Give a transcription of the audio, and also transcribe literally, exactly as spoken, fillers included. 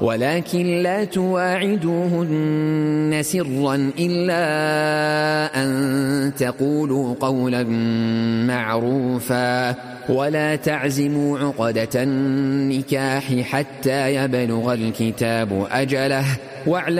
ولكن لا تواعدوهن سرا إلا أن تقولوا قولا معروفا ولا تعزموا عقدة النكاح حتى يبلغ الكتاب أجله واعلموا